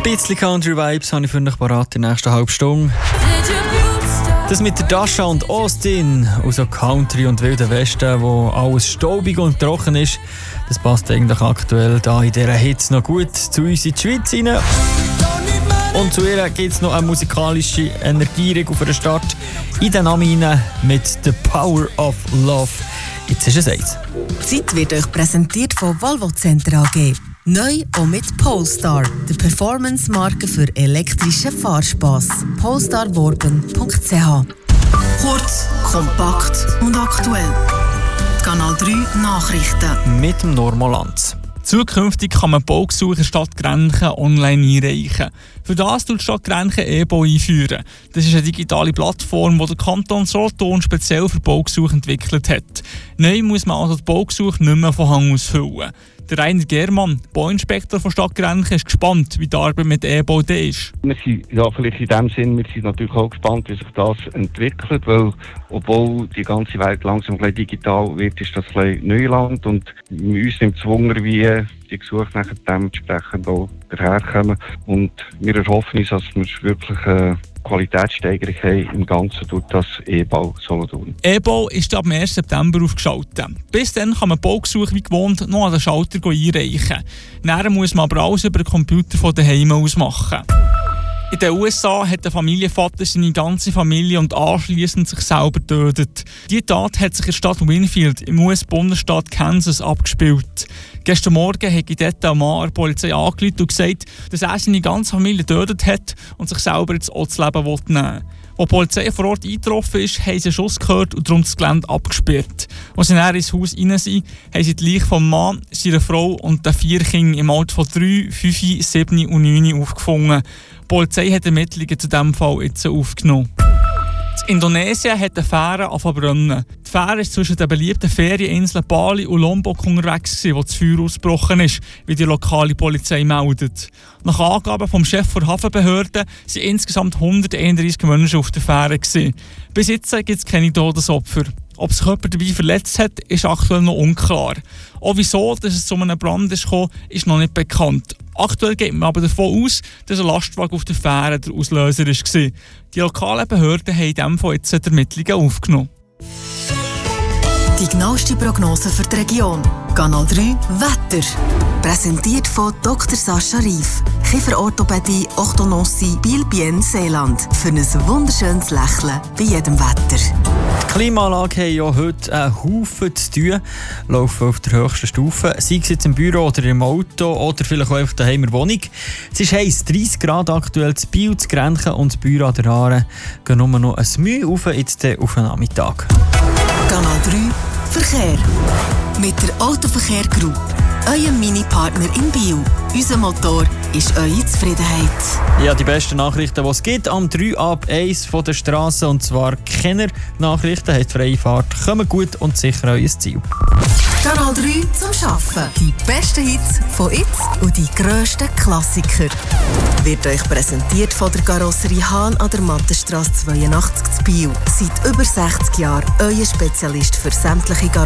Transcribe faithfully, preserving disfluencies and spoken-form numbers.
bisschen Country Vibes habe ich für euch parat in der nächsten halben Stunde. Das mit der Dasha und Austin aus so Country und Wilden Westen, wo alles staubig und trocken ist, das passt eigentlich aktuell da in dieser Hitze noch gut zu uns in die Schweiz rein. Und zu ihr gibt es noch eine musikalische Energieregel für den Start in den Namen rein mit «The Power of Love». Jetzt ist es eins. Die Zeit wird euch präsentiert von Valvo Center A G. Neu auch mit Polestar, der Performance-Marke für elektrischen Fahrspass. polestar worben punkt c h. Kurz, kompakt und aktuell. Kanal drei Nachrichten. Mit dem Normalanz. Zukünftig kann man Baugesuche in der Stadt Grenchen online einreichen. Für das tut die Stadt Grenchen E-Bau einführen. Das ist eine digitale Plattform, die der Kanton Solothurn speziell für Baugesuche entwickelt hat. Neu muss man also die Baugesuche nicht mehr von Hand ausfüllen. Der Rainer Germann, Bauinspektor von Stadt Grenchen, ist gespannt, wie die Arbeit mit E-Bau ist. Wir sind ja, vielleicht in dem Sinn, wir sind natürlich auch gespannt, wie sich das entwickelt, weil obwohl die ganze Welt langsam ein bisschen digital wird, ist das ein bisschen Neuland und uns nimmt es Wunder, wie die Gesuche nachher dementsprechend auch daherkommen. Und wir erhoffen uns, dass wir wirklich eine Qualitätssteigerung haben im Ganzen durch das E-Bau Solothurn. E-Bau ist ab dem ersten September aufgeschaltet. Bis dann kann man Baugesuche wie gewohnt noch an den Schalter einreichen. Dann muss man aber alles über den Computer von daheim aus machen. In den U S A hat der Familienvater seine ganze Familie und anschliessend sich selber getötet. Diese Tat hat sich in der Stadt Winfield im U S-Bundesstaat Kansas abgespielt. Gestern Morgen hat dort ein Mann der Polizei angerufen und gesagt, dass er seine ganze Familie getötet hat und sich selber jetzt auch das Leben nehmen will. Als die Polizei vor Ort eingetroffen ist, haben sie einen Schuss gehört und darum das Gelände abgesperrt. Als sie dann ins Haus rein sind, haben sie die Leiche vom Mann, seiner Frau und den vier Kindern im Alter von drei, fünf, sieben und neun aufgefunden. Die Polizei hat Ermittlungen zu diesem Fall jetzt aufgenommen. In Indonesien hat eine Fähre angefangen zu brennen. Die Fähre ist zwischen den beliebten Ferieninseln Bali und Lombok unterwegs, wo das Feuer ausgebrochen ist, wie die lokale Polizei meldet. Nach Angaben vom Chef der Hafenbehörde waren insgesamt hunderteinunddreißig Menschen auf der Fähre. Bis jetzt gibt es keine Todesopfer. Ob sich jemand dabei verletzt hat, ist aktuell noch unklar. Auch wieso dass es zu einem Brand ist gekommen, ist noch nicht bekannt. Aktuell geht man aber davon aus, dass ein Lastwagen auf der Fähre der Auslöser war. Die lokalen Behörden haben in diesem Fall jetzt die Ermittlungen aufgenommen. Die genaueste Prognose für die Region. Kanal drei Wetter. Präsentiert von Doktor Sascha Rief. Kieferorthopädie, Orthodontie, Biel-Bien, Seeland. Für ein wunderschönes Lächeln bei jedem Wetter. Die Klimaanlage haben ja heute einen Haufen zu tun. Laufen auf der höchsten Stufe. Sei es jetzt im Büro oder im Auto oder vielleicht auch einfach daheim in der Wohnung. Es ist heiß, dreißig Grad aktuell zu Biel, zu Grenchen und zu Büro an der Aare. Gehen nur noch ein Mühe rauf, jetzt auf den Nachmittag. Kanal drei Verkehr. Mit der Autoverkehr Group. Eurem Mini-Partner in Biel. Unser Motor ist eure Zufriedenheit. Ja, die besten Nachrichten, die es gibt, am drei ab eins von der Straße. Und zwar Kenner-Nachrichten, heisst freie Fahrt. Kommen gut und sicher euer Ziel. Kanal drei zum Arbeiten. Die besten Hits von jetzt und die grössten Klassiker. Wird euch präsentiert von der Karosserie Hahn an der Mattenstrasse zweiundachtzig zu Biel. Seit über sechzig Jahren euer Spezialist für sämtliche Karosserien.